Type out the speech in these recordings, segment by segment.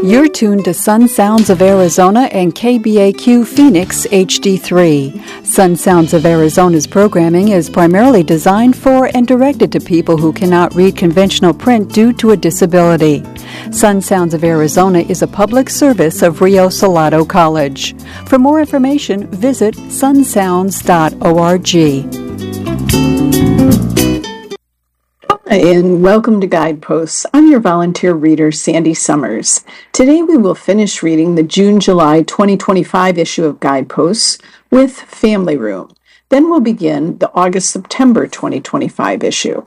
You're tuned to Sun Sounds of Arizona and KBAQ Phoenix HD3. Sun Sounds of Arizona's programming is primarily designed for and directed to people who cannot read conventional print due to a disability. Sun Sounds of Arizona is a public service of Rio Salado College. For more information, visit sunsounds.org. And welcome to Guideposts. I'm your volunteer reader, Sandy Summers. Today we will finish reading the June-July 2025 issue of Guideposts with Family Room. Then we'll begin the August-September 2025 issue.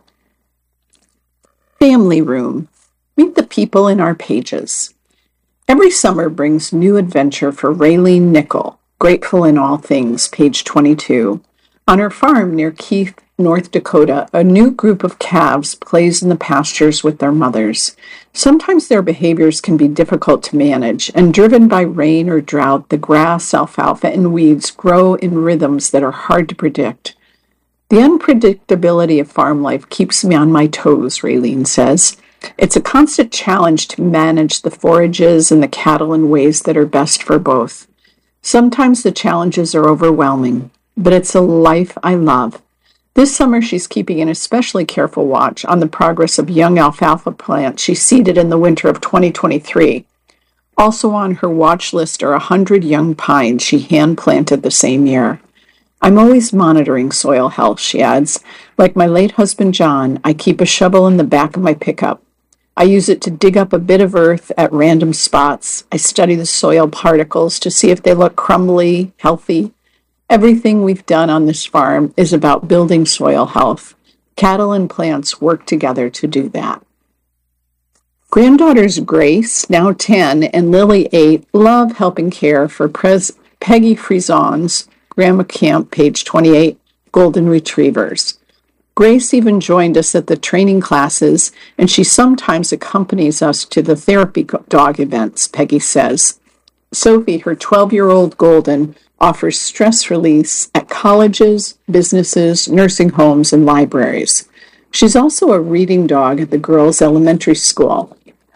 Family Room. Meet the people in our pages. Every summer brings new adventure for Raylene Nickel, Grateful in All Things, page 22. On her farm near Keith, North Dakota, a new group of calves plays in the pastures with their mothers. Sometimes their behaviors can be difficult to manage, and driven by rain or drought, the grass, alfalfa, and weeds grow in rhythms that are hard to predict. The unpredictability of farm life keeps me on my toes, Raylene says. It's a constant challenge to manage the forages and the cattle in ways that are best for both. Sometimes the challenges are overwhelming, but it's a life I love. This summer, she's keeping an especially careful watch on the progress of young alfalfa plants she seeded in the winter of 2023. Also on her watch list are 100 young pines she hand-planted the same year. I'm always monitoring soil health, she adds. Like my late husband, John, I keep a shovel in the back of my pickup. I use it to dig up a bit of earth at random spots. I study the soil particles to see if they look crumbly, healthy. Everything we've done on this farm is about building soil health. Cattle and plants work together to do that. Granddaughters Grace, now 10, and Lily, 8, love helping care for Peggy Frizon's Grandma Camp, page 28, Golden Retrievers. Grace even joined us at the training classes, and she sometimes accompanies us to the therapy dog events, Peggy says. Sophie, her 12-year-old Golden, offers stress release at colleges, businesses, nursing homes, and libraries. She's also a reading dog at the girls' elementary school.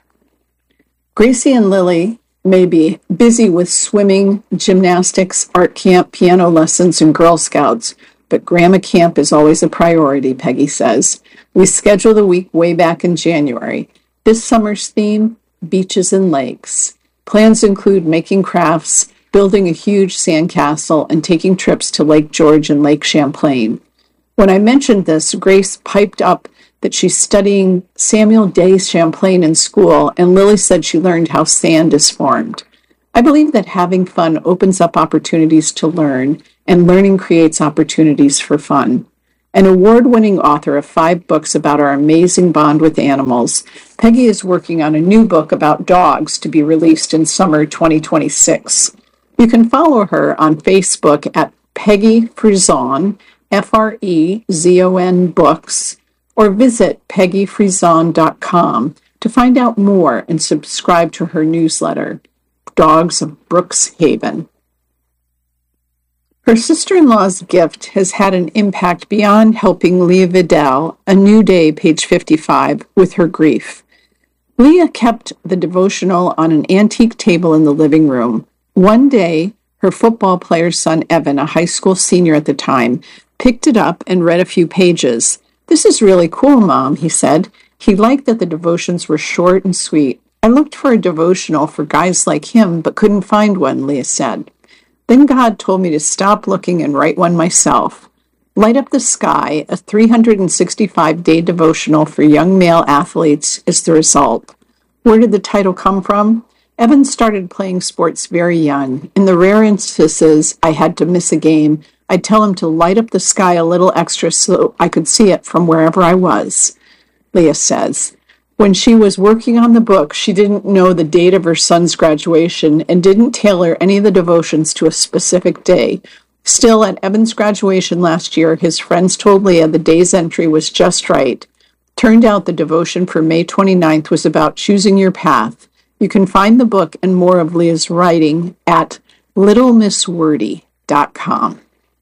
Gracie and Lily may be busy with swimming, gymnastics, art camp, piano lessons, and Girl Scouts, but Grandma Camp is always a priority, Peggy says. We schedule the week way back in January. This summer's theme, beaches and lakes. Plans include making crafts, building a huge sandcastle, and taking trips to Lake George and Lake Champlain. When I mentioned this, Grace piped up that she's studying Samuel Day Champlain in school, and Lily said she learned how sand is formed. I believe that having fun opens up opportunities to learn, and learning creates opportunities for fun. An award-winning author of 5 books about our amazing bond with animals, Peggy is working on a new book about dogs to be released in summer 2026. You can follow her on Facebook at Peggy Frizon, Frezon Books, or visit peggyfrizon.com to find out more and subscribe to her newsletter, Dogs of Brooks Haven. Her sister-in-law's gift has had an impact beyond helping Leah Vidal, A New Day, page 55, with her grief. Leah kept the devotional on an antique table in the living room. One day, her football player's son, Evan, a high school senior at the time, picked it up and read a few pages. "This is really cool, Mom," he said. He liked that the devotions were short and sweet. "I looked for a devotional for guys like him, but couldn't find one," Leah said. "Then God told me to stop looking and write one myself. Light Up the Sky, a 365-day devotional for young male athletes, is the result." Where did the title come from? Evan started playing sports very young. In the rare instances I had to miss a game, I'd tell him to light up the sky a little extra so I could see it from wherever I was, Leah says. When she was working on the book, she didn't know the date of her son's graduation and didn't tailor any of the devotions to a specific day. Still, at Evan's graduation last year, his friends told Leah the day's entry was just right. Turned out the devotion for May 29th was about choosing your path. You can find the book and more of Leah's writing at littlemisswordy.com.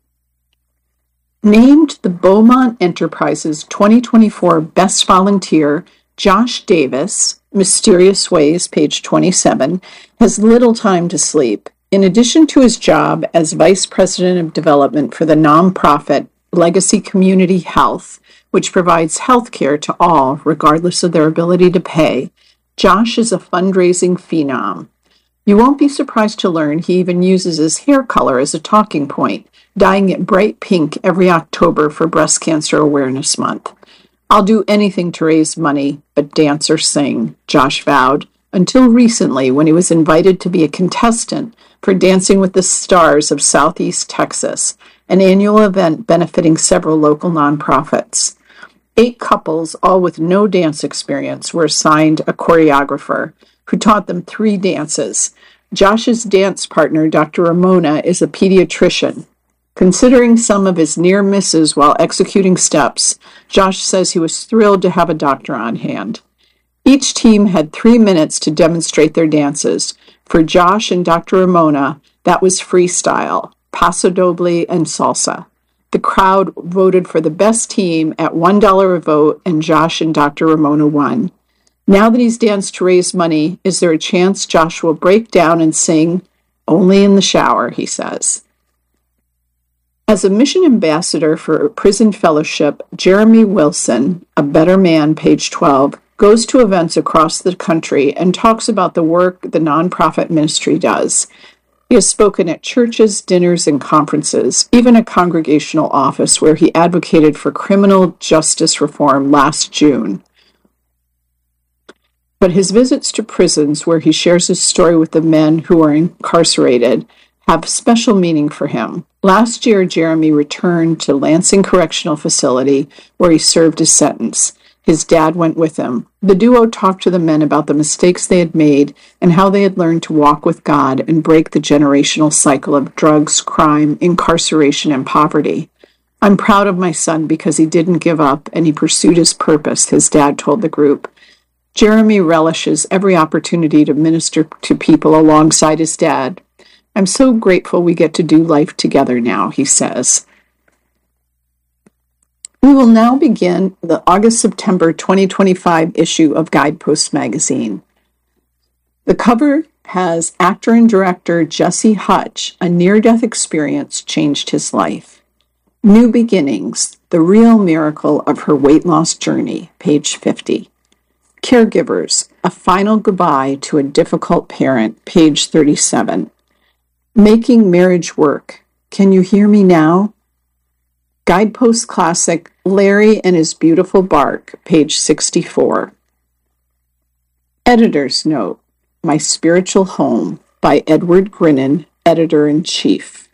Named the Beaumont Enterprises 2024 Best Volunteer, Josh Davis, Mysterious Ways, page 27, has little time to sleep. In addition to his job as Vice President of Development for the nonprofit Legacy Community Health, which provides health care to all, regardless of their ability to pay, Josh is a fundraising phenom. You won't be surprised to learn he even uses his hair color as a talking point, dyeing it bright pink every October for Breast Cancer Awareness Month. "I'll do anything to raise money, but dance or sing," Josh vowed, until recently when he was invited to be a contestant for Dancing with the Stars of Southeast Texas, an annual event benefiting several local nonprofits. 8 couples, all with no dance experience, were assigned a choreographer who taught them 3 dances. Josh's dance partner, Dr. Ramona, is a pediatrician. Considering some of his near misses while executing steps, Josh says he was thrilled to have a doctor on hand. Each team had 3 minutes to demonstrate their dances. For Josh and Dr. Ramona, that was freestyle, paso doble, and salsa. The crowd voted for the best team at $1 a vote, and Josh and Dr. Ramona won. Now that he's danced to raise money, is there a chance Josh will break down and sing? Only in the shower, he says. As a mission ambassador for Prison Fellowship, Jeremy Wilson, a better man, page 12, goes to events across the country and talks about the work the nonprofit ministry does. He has spoken at churches, dinners, and conferences, even a congregational office where he advocated for criminal justice reform last June. But his visits to prisons, where he shares his story with the men who are incarcerated, have special meaning for him. Last year, Jeremy returned to Lansing Correctional Facility, where he served his sentence. His dad went with him. The duo talked to the men about the mistakes they had made and how they had learned to walk with God and break the generational cycle of drugs, crime, incarceration, and poverty. "I'm proud of my son because he didn't give up and he pursued his purpose," his dad told the group. Jeremy relishes every opportunity to minister to people alongside his dad. "I'm so grateful we get to do life together now," he says. We will now begin the August-September 2025 issue of Guidepost magazine. The cover has actor and director Jesse Hutch. A near-death experience changed his life. New Beginnings, the real miracle of her weight loss journey, page 50. Caregivers, a final goodbye to a difficult parent, page 37. Making Marriage Work, Can You Hear Me Now? Guidepost classic, Larry and His Beautiful Bark, page 64. Editor's Note, My Spiritual Home, by Edward Grinnan, Editor-in-Chief.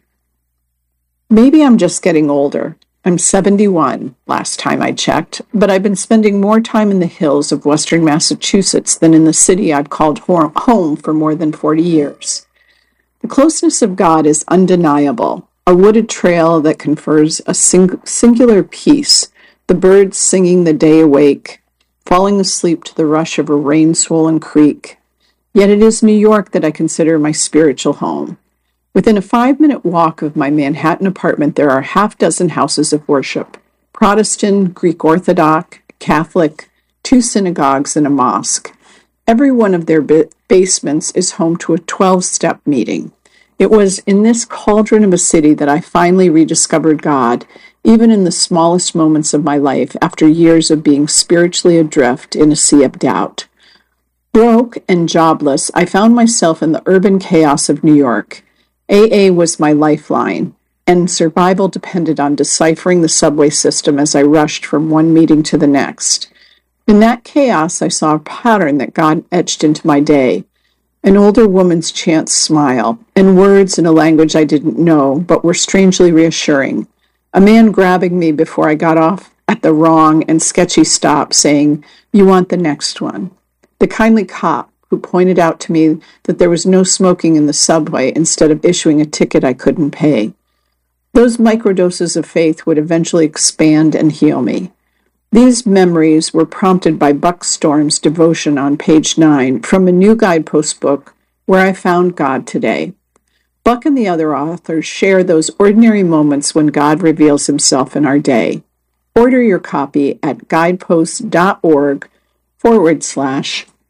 Maybe I'm just getting older. I'm 71, last time I checked, but I've been spending more time in the hills of western Massachusetts than in the city I've called home for more than 40 years. The closeness of God is undeniable, a wooded trail that confers a singular peace, the birds singing the day awake, falling asleep to the rush of a rain-swollen creek. Yet it is New York that I consider my spiritual home. Within a 5-minute walk of my Manhattan apartment, there are half-dozen houses of worship, Protestant, Greek Orthodox, Catholic, 2 synagogues, and a mosque. Every one of their basements is home to a 12-step meeting. It was in this cauldron of a city that I finally rediscovered God, even in the smallest moments of my life after years of being spiritually adrift in a sea of doubt. Broke and jobless, I found myself in the urban chaos of New York. AA was my lifeline, and survival depended on deciphering the subway system as I rushed from one meeting to the next. In that chaos, I saw a pattern that God etched into my day. An older woman's chance smile, and words in a language I didn't know, but were strangely reassuring. A man grabbing me before I got off at the wrong and sketchy stop, saying, "You want the next one." The kindly cop who pointed out to me that there was no smoking in the subway instead of issuing a ticket I couldn't pay. Those microdoses of faith would eventually expand and heal me. These memories were prompted by Buck Storm's devotion on page 9 from a new Guidepost book, Where I Found God Today. Buck and the other authors share those ordinary moments when God reveals himself in our day. Order your copy at guidepost.org/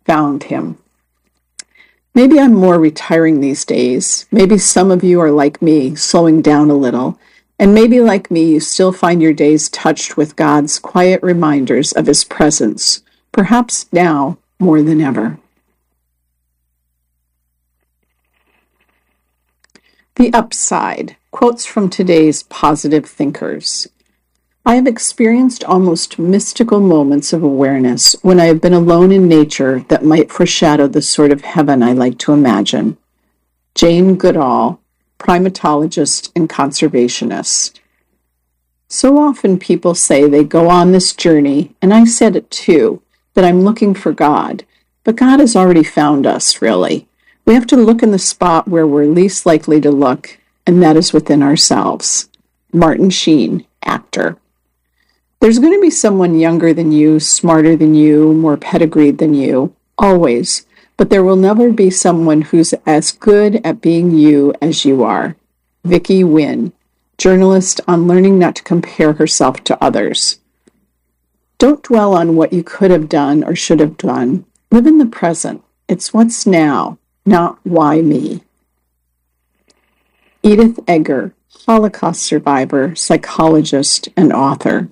found him. Maybe I'm more retiring these days. Maybe some of you are like me, slowing down a little. And maybe like me, you still find your days touched with God's quiet reminders of his presence, perhaps now more than ever. The upside. Quotes from today's positive thinkers. I have experienced almost mystical moments of awareness when I have been alone in nature that might foreshadow the sort of heaven I like to imagine. Jane Goodall, primatologist and conservationist. So often people say they go on this journey, and I said it too, that I'm looking for God, but God has already found us, really. We have to look in the spot where we're least likely to look, and that is within ourselves. Martin Sheen, actor. There's going to be someone younger than you, smarter than you, more pedigreed than you, always, but there will never be someone who's as good at being you as you are. Vicky Wynn, journalist on learning not to compare herself to others. Don't dwell on what you could have done or should have done. Live in the present. It's what's now, not why me. Edith Eger, Holocaust survivor, psychologist, and author.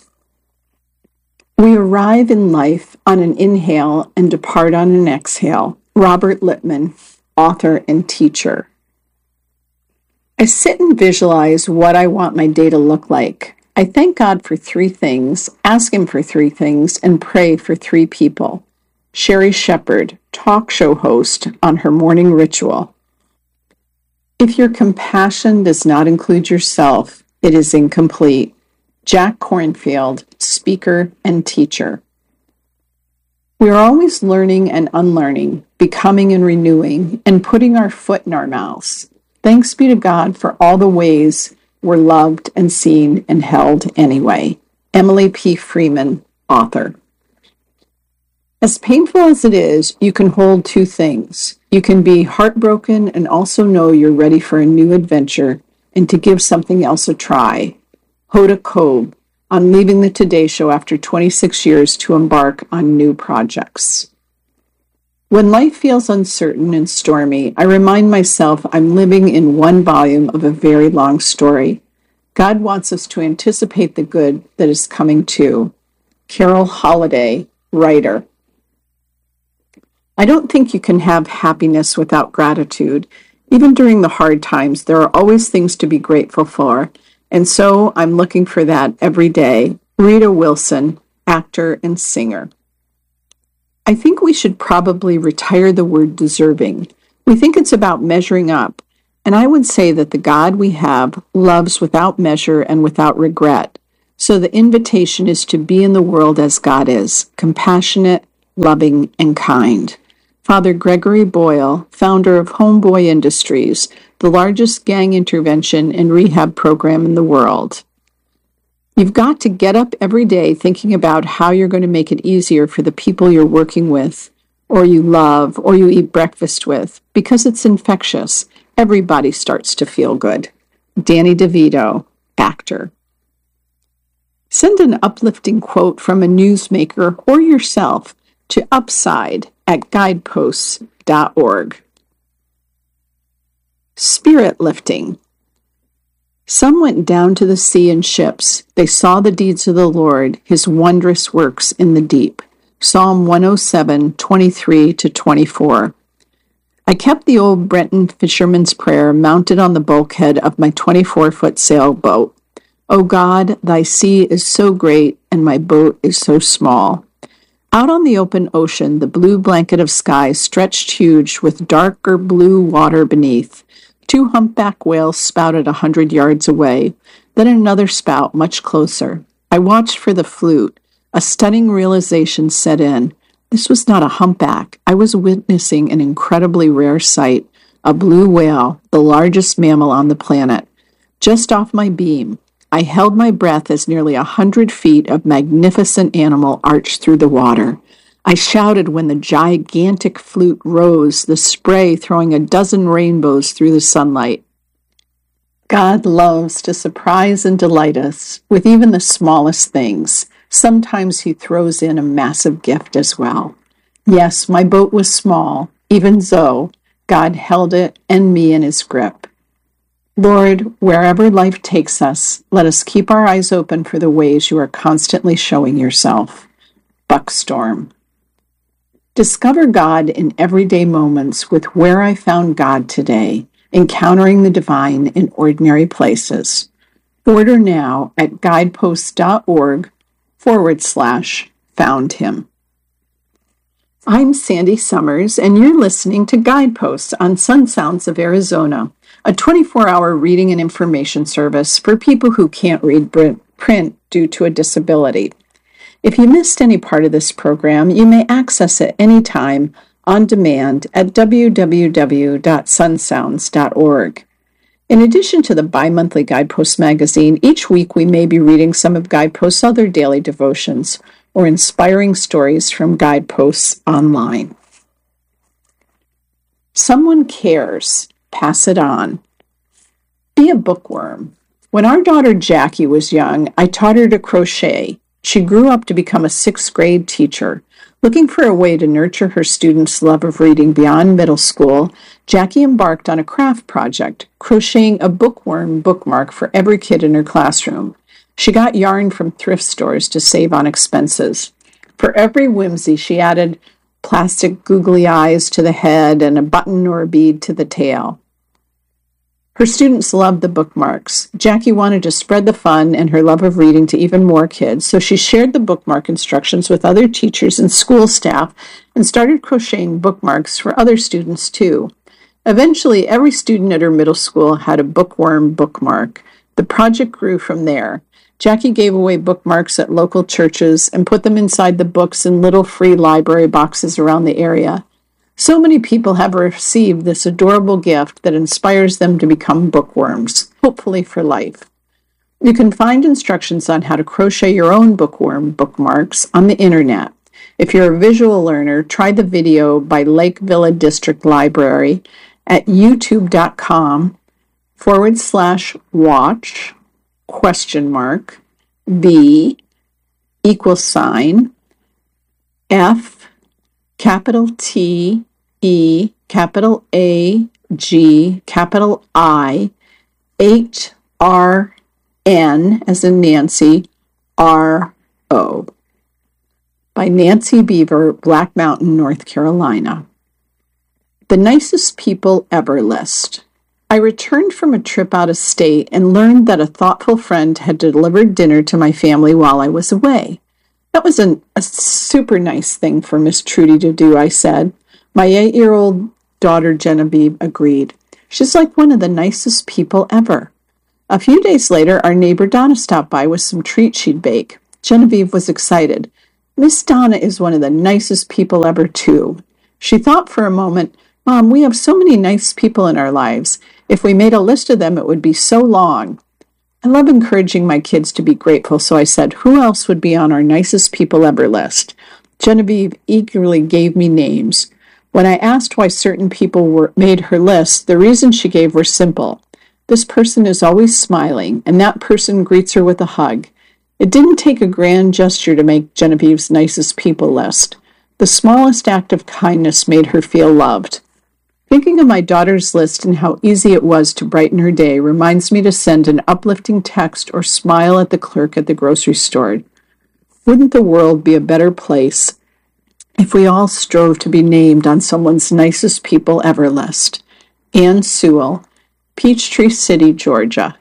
We arrive in life on an inhale and depart on an exhale. Robert Lippmann, author and teacher. I sit and visualize what I want my day to look like. I thank God for 3 things, ask him for 3 things, and pray for 3 people. Sherry Shepard, talk show host, on her morning ritual. If your compassion does not include yourself, it is incomplete. Jack Kornfield, speaker and teacher. We are always learning and unlearning, becoming and renewing, and putting our foot in our mouths. Thanks be to God for all the ways we're loved and seen and held anyway. Emily P. Freeman, author. As painful as it is, you can hold 2 things. You can be heartbroken and also know you're ready for a new adventure and to give something else a try. Hoda Kotb, on leaving the Today Show after 26 years to embark on new projects. When life feels uncertain and stormy, I remind myself I'm living in one volume of a very long story. God wants us to anticipate the good that is coming too. Carol Holiday, writer. I don't think you can have happiness without gratitude. Even during the hard times, there are always things to be grateful for. And so I'm looking for that every day. Rita Wilson, actor and singer. I think we should probably retire the word deserving. We think it's about measuring up. And I would say that the God we have loves without measure and without regret. So the invitation is to be in the world as God is, compassionate, loving, and kind. Father Gregory Boyle, founder of Homeboy Industries, the largest gang intervention and rehab program in the world. You've got to get up every day thinking about how you're going to make it easier for the people you're working with, or you love, or you eat breakfast with, because it's infectious. Everybody starts to feel good. Danny DeVito, actor. Send an uplifting quote from a newsmaker or yourself to upside@guideposts.org. Spirit lifting. Some went down to the sea in ships. They saw the deeds of the Lord, his wondrous works in the deep. Psalm 107, 23-24. I kept the old Brenton fisherman's prayer mounted on the bulkhead of my 24-foot sailboat. O God, thy sea is so great, and my boat is so small. Out on the open ocean, the blue blanket of sky stretched huge with darker blue water beneath. 2 humpback whales spouted 100 yards away, then another spout much closer. I watched for the flute. A stunning realization set in. This was not a humpback. I was witnessing an incredibly rare sight, a blue whale, the largest mammal on the planet. Just off my beam, I held my breath as nearly 100 feet of magnificent animal arched through the water. I shouted when the gigantic flute rose, the spray throwing a dozen rainbows through the sunlight. God loves to surprise and delight us with even the smallest things. Sometimes he throws in a massive gift as well. Yes, my boat was small, even though God held it and me in his grip. Lord, wherever life takes us, let us keep our eyes open for the ways you are constantly showing yourself. Buckstorm. Discover God in everyday moments with Where I Found God Today, Encountering the Divine in Ordinary Places. Order now at guidepost.org/found him. I'm Sandy Summers, and you're listening to Guideposts on Sun Sounds of Arizona, a 24-hour reading and information service for people who can't read print due to a disability. If you missed any part of this program, you may access it anytime on demand at www.sunsounds.org. In addition to the bi-monthly Guidepost magazine, each week we may be reading some of Guidepost's other daily devotions or inspiring stories from Guideposts online. Someone cares. Pass it on. Be a bookworm. When our daughter Jackie was young, I taught her to crochet. She grew up to become a 6th grade teacher. Looking for a way to nurture her students' love of reading beyond middle school, Jackie embarked on a craft project, crocheting a bookworm bookmark for every kid in her classroom. She got yarn from thrift stores to save on expenses. For every whimsy, she added plastic googly eyes to the head and a button or a bead to the tail. Her students loved the bookmarks. Jackie wanted to spread the fun and her love of reading to even more kids, so she shared the bookmark instructions with other teachers and school staff and started crocheting bookmarks for other students too. Eventually, every student at her middle school had a bookworm bookmark. The project grew from there. Jackie gave away bookmarks at local churches and put them inside the books in little free library boxes around the area. So many people have received this adorable gift that inspires them to become bookworms, hopefully for life. You can find instructions on how to crochet your own bookworm bookmarks on the internet. If you're a visual learner, try the video by Lake Villa District Library at youtube.com/watch $B F capital T E capital A G capital I HRN as in Nancy RO by Nancy Beaver, Black Mountain, North Carolina. The Nicest People Ever list. I returned from a trip out of state and learned that a thoughtful friend had delivered dinner to my family while I was away. That was a super nice thing for Miss Trudy to do, I said. My 8-year-old daughter Genevieve agreed. She's like one of the nicest people ever. A few days later, our neighbor Donna stopped by with some treats she'd bake. Genevieve was excited. Miss Donna is one of the nicest people ever, too. She thought for a moment, Mom, we have so many nice people in our lives. If we made a list of them, it would be so long. I love encouraging my kids to be grateful, so I said, who else would be on our nicest people ever list? Genevieve eagerly gave me names. When I asked why certain people made her list, the reasons she gave were simple. This person is always smiling, and that person greets her with a hug. It didn't take a grand gesture to make Genevieve's nicest people list. The smallest act of kindness made her feel loved. Thinking of my daughter's list and how easy it was to brighten her day reminds me to send an uplifting text or smile at the clerk at the grocery store. Wouldn't the world be a better place if we all strove to be named on someone's nicest people ever list? Ann Sewell, Peachtree City, Georgia.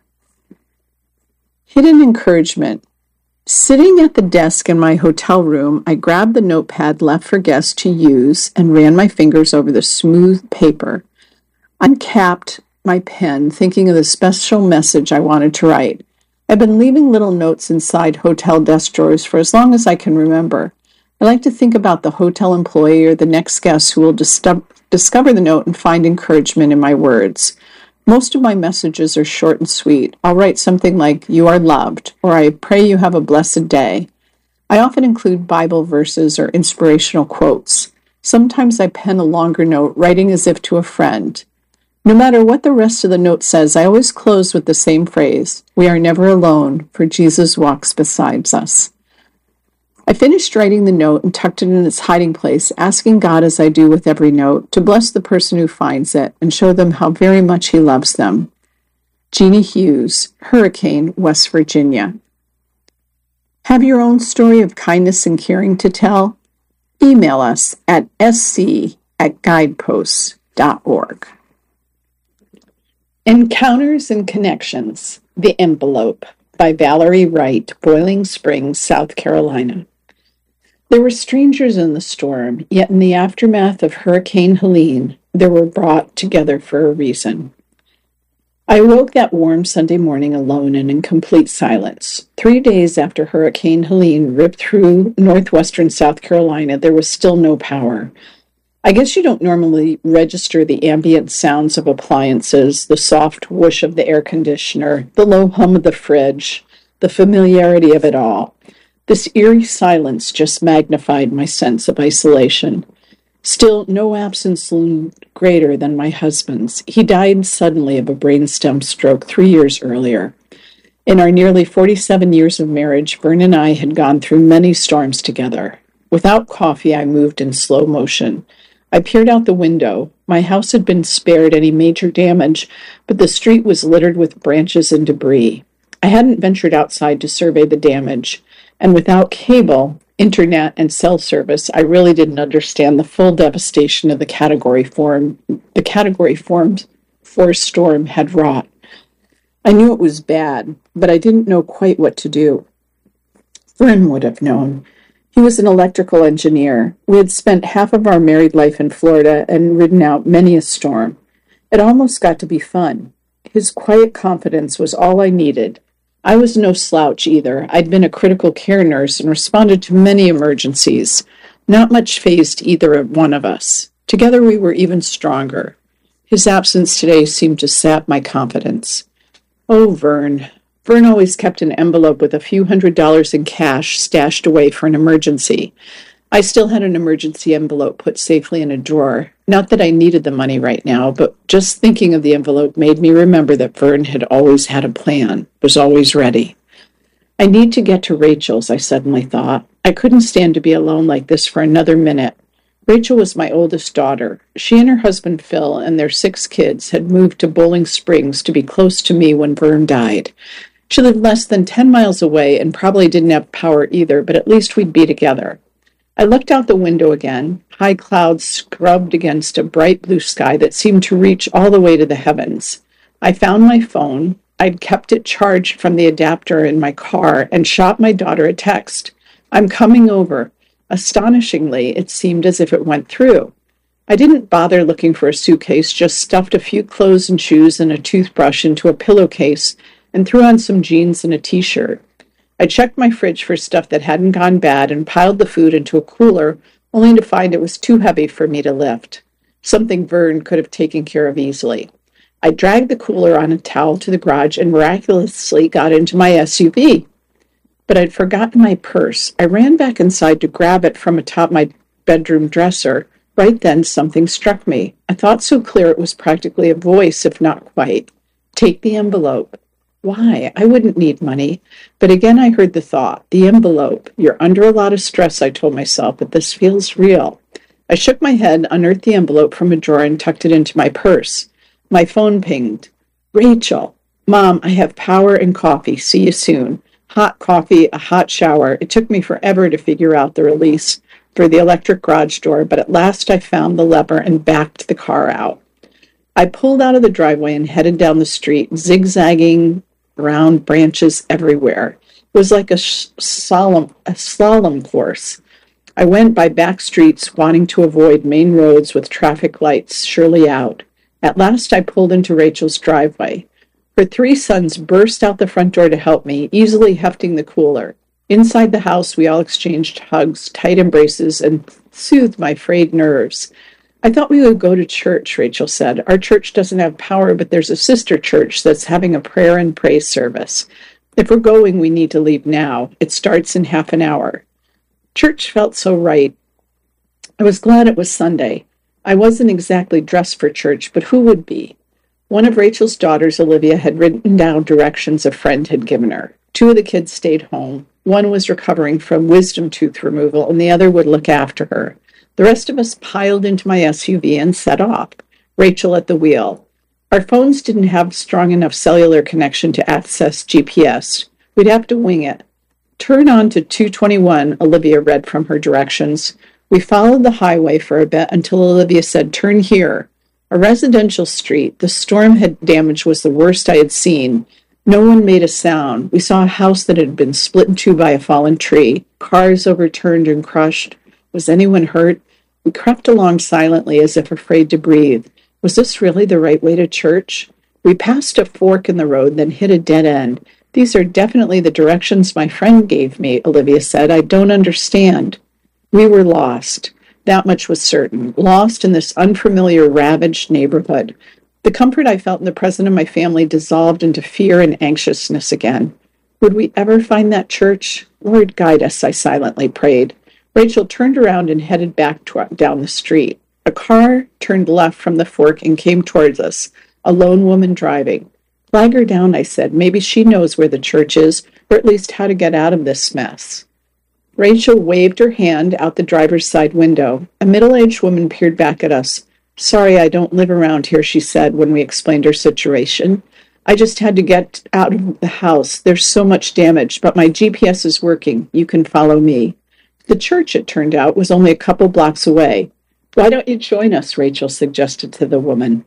Hidden encouragement. Sitting at the desk in my hotel room, I grabbed the notepad left for guests to use and ran my fingers over the smooth paper. I uncapped my pen, thinking of the special message I wanted to write. I've been leaving little notes inside hotel desk drawers for as long as I can remember. I like to think about the hotel employee or the next guest who will discover the note and find encouragement in my words. Most of my messages are short and sweet. I'll write something like, "You are loved," or "I pray you have a blessed day." I often include Bible verses or inspirational quotes. Sometimes I pen a longer note, writing as if to a friend. No matter what the rest of the note says, I always close with the same phrase, "We are never alone, for Jesus walks beside us." I finished writing the note and tucked it in its hiding place, asking God, as I do with every note, to bless the person who finds it and show them how very much he loves them. Jeannie Hughes, Hurricane, West Virginia. Have your own story of kindness and caring to tell? Email us at sc@guideposts.org. Encounters and Connections, The Envelope, by Valerie Wright, Boiling Springs, South Carolina. There were strangers in the storm, yet in the aftermath of Hurricane Helene, they were brought together for a reason. I awoke that warm Sunday morning alone and in complete silence. 3 days after Hurricane Helene ripped through northwestern South Carolina, there was still no power. I guess you don't normally register the ambient sounds of appliances, the soft whoosh of the air conditioner, the low hum of the fridge, the familiarity of it all. This eerie silence just magnified my sense of isolation. Still, no absence loomed greater than my husband's. He died suddenly of a brainstem stroke 3 years earlier. In our nearly 47 years of marriage, Vern and I had gone through many storms together. Without coffee, I moved in slow motion. I peered out the window. My house had been spared any major damage, but the street was littered with branches and debris. I hadn't ventured outside to survey the damage, and without cable, internet, and cell service, I really didn't understand the full devastation of the Category 4 storm had wrought. I knew it was bad, but I didn't know quite what to do. Vern would have known. He was an electrical engineer. We had spent half of our married life in Florida and ridden out many a storm. It almost got to be fun. His quiet confidence was all I needed. I was no slouch either. I'd been a critical care nurse and responded to many emergencies. Not much fazed either one of us. Together we were even stronger. His absence today seemed to sap my confidence. Oh, Vern. Vern always kept an envelope with a few $100s in cash stashed away for an emergency. I still had an emergency envelope put safely in a drawer. Not that I needed the money right now, but just thinking of the envelope made me remember that Vern had always had a plan, was always ready. I need to get to Rachel's, I suddenly thought. I couldn't stand to be alone like this for another minute. Rachel was my oldest daughter. She and her husband Phil and their 6 kids had moved to Boiling Springs to be close to me when Vern died. She lived less than 10 miles away and probably didn't have power either, but at least we'd be together. I looked out the window again. High clouds scrubbed against a bright blue sky that seemed to reach all the way to the heavens. I found my phone. I'd kept it charged from the adapter in my car and shot my daughter a text. I'm coming over. Astonishingly, it seemed as if it went through. I didn't bother looking for a suitcase, just stuffed a few clothes and shoes and a toothbrush into a pillowcase and threw on some jeans and a t-shirt. I checked my fridge for stuff that hadn't gone bad and piled the food into a cooler, only to find it was too heavy for me to lift, something Vern could have taken care of easily. I dragged the cooler on a towel to the garage and miraculously got into my SUV. But I'd forgotten my purse. I ran back inside to grab it from atop my bedroom dresser. Right then, something struck me. I thought so clear it was practically a voice, if not quite. Take the envelope. Why? I wouldn't need money. But again I heard the thought, the envelope. You're under a lot of stress, I told myself, but this feels real. I shook my head, unearthed the envelope from a drawer, and tucked it into my purse. My phone pinged. Rachel. Mom, I have power and coffee. See you soon. Hot coffee, a hot shower. It took me forever to figure out the release for the electric garage door, but at last I found the lever and backed the car out. I pulled out of the driveway and headed down the street, zigzagging around branches everywhere. It was like a slalom course. I went by back streets, wanting to avoid main roads with traffic lights surely out. At last I pulled into Rachel's driveway. Her 3 sons burst out the front door to help me, easily hefting the cooler. Inside the house, we all exchanged hugs, tight embraces, and soothed my frayed nerves. I thought we would go to church, Rachel said. Our church doesn't have power, but there's a sister church that's having a prayer and praise service. If we're going, we need to leave now. It starts in half an hour. Church felt so right. I was glad it was Sunday. I wasn't exactly dressed for church, but who would be? One of Rachel's daughters, Olivia, had written down directions a friend had given her. 2 of the kids stayed home. One was recovering from wisdom tooth removal, and the other would look after her. The rest of us piled into my SUV and set off, Rachel at the wheel. Our phones didn't have strong enough cellular connection to access GPS. We'd have to wing it. Turn on to 221, Olivia read from her directions. We followed the highway for a bit until Olivia said, turn here. A residential street. The storm damage was the worst I had seen. No one made a sound. We saw a house that had been split in two by a fallen tree. Cars overturned and crushed. Was anyone hurt? We crept along silently as if afraid to breathe. Was this really the right way to church? We passed a fork in the road, then hit a dead end. These are definitely the directions my friend gave me, Olivia said. I don't understand. We were lost. That much was certain. Lost in this unfamiliar, ravaged neighborhood. The comfort I felt in the presence of my family dissolved into fear and anxiousness again. Would we ever find that church? Lord, guide us, I silently prayed. Rachel turned around and headed back down the street. A car turned left from the fork and came towards us, a lone woman driving. Flag her down, I said. Maybe she knows where the church is, or at least how to get out of this mess. Rachel waved her hand out the driver's side window. A middle-aged woman peered back at us. Sorry, I don't live around here, she said when we explained her situation. I just had to get out of the house. There's so much damage, but my GPS is working. You can follow me. The church, it turned out, was only a couple blocks away. Why don't you join us, Rachel suggested to the woman.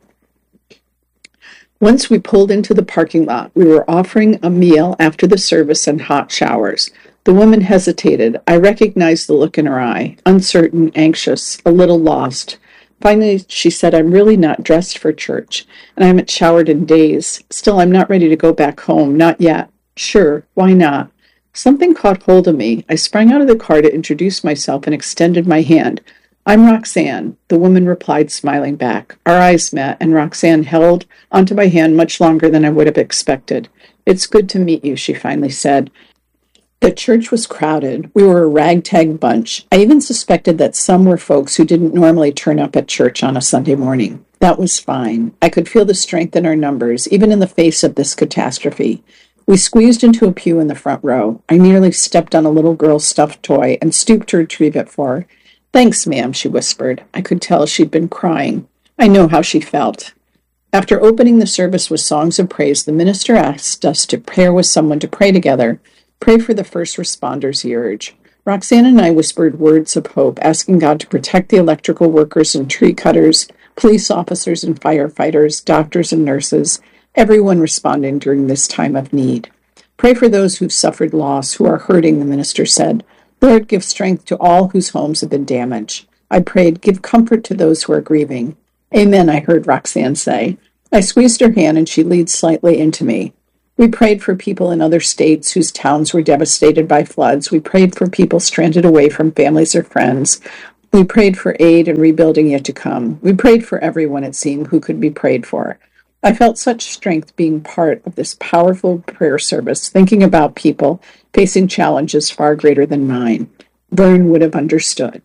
Once we pulled into the parking lot, we were offering a meal after the service and hot showers. The woman hesitated. I recognized the look in her eye, uncertain, anxious, a little lost. Finally, she said, I'm really not dressed for church, and I haven't showered in days. Still, I'm not ready to go back home, not yet. Sure, why not? Something caught hold of me. I sprang out of the car to introduce myself and extended my hand. I'm Roxanne, the woman replied, smiling back. Our eyes met, and Roxanne held onto my hand much longer than I would have expected. It's good to meet you, she finally said. The church was crowded. We were a ragtag bunch. I even suspected that some were folks who didn't normally turn up at church on a Sunday morning. That was fine. I could feel the strength in our numbers, even in the face of this catastrophe. We squeezed into a pew in the front row. I nearly stepped on a little girl's stuffed toy and stooped to retrieve it for her. Thanks, ma'am, she whispered. I could tell she'd been crying. I know how she felt. After opening the service with songs of praise, the minister asked us to pair with someone to pray together. Pray for the first responders, he urged. Roxanne and I whispered words of hope, asking God to protect the electrical workers and tree cutters, police officers and firefighters, doctors and nurses, everyone responding during this time of need. Pray for those who've suffered loss, who are hurting, the minister said. Lord, give strength to all whose homes have been damaged. I prayed, give comfort to those who are grieving. Amen, I heard Roxanne say. I squeezed her hand and she leaned slightly into me. We prayed for people in other states whose towns were devastated by floods. We prayed for people stranded away from families or friends. We prayed for aid and rebuilding yet to come. We prayed for everyone, it seemed, who could be prayed for. I felt such strength being part of this powerful prayer service, thinking about people facing challenges far greater than mine. Vern would have understood.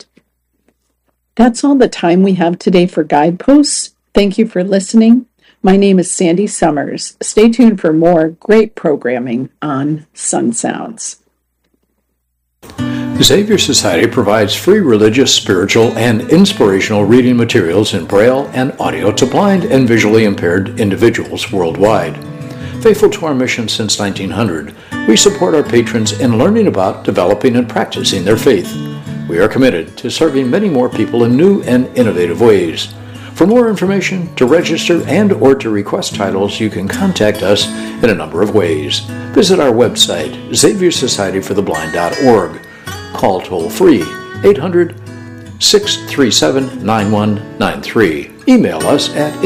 That's all the time we have today for Guideposts. Thank you for listening. My name is Sandy Summers. Stay tuned for more great programming on Sun Sounds. The Xavier Society provides free religious, spiritual, and inspirational reading materials in Braille and audio to blind and visually impaired individuals worldwide. Faithful to our mission since 1900, we support our patrons in learning about, developing, and practicing their faith. We are committed to serving many more people in new and innovative ways. For more information, to register and or to request titles, you can contact us in a number of ways. Visit our website, XavierSocietyForTheBlind.org. Call toll-free 800-637-9193. Email us at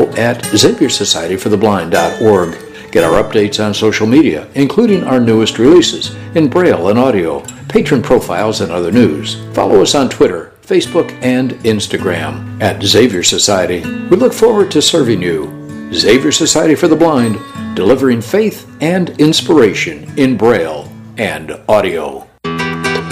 info@XavierSocietyForTheBlind.org. Get our updates on social media, including our newest releases in Braille and audio, patron profiles, and other news. Follow us on Twitter, Facebook, and Instagram at Xavier Society. We look forward to serving you. Xavier Society for the Blind, delivering faith and inspiration in Braille and audio.